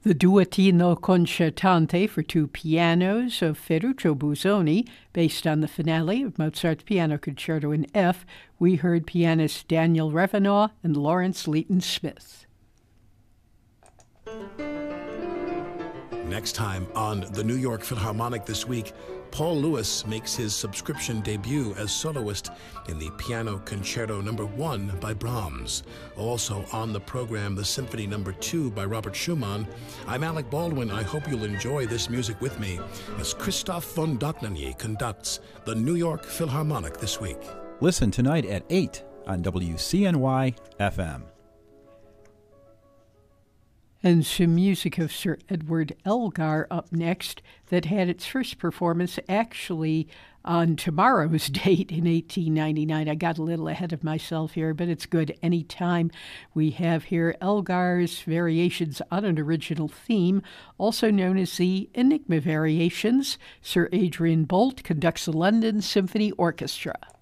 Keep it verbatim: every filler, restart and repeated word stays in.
The Duettino Concertante for two pianos of Ferruccio Busoni, based on the finale of Mozart's Piano Concerto in F. We heard pianists Daniel Revenaugh and Lawrence Leighton Smith. Next time on the New York Philharmonic this week, Paul Lewis makes his subscription debut as soloist in the Piano Concerto Number One by Brahms. Also on the program, the Symphony Number Two by Robert Schumann. I'm Alec Baldwin. I hope you'll enjoy this music with me as Christoph von Dohnanyi conducts the New York Philharmonic this week. Listen tonight at eight on W C N Y F M. And some music of Sir Edward Elgar up next that had its first performance actually on tomorrow's date in eighteen ninety-nine. I got a little ahead of myself here, but it's good anytime. We have here Elgar's Variations on an Original Theme, also known as the Enigma Variations. Sir Adrian Boult conducts the London Symphony Orchestra.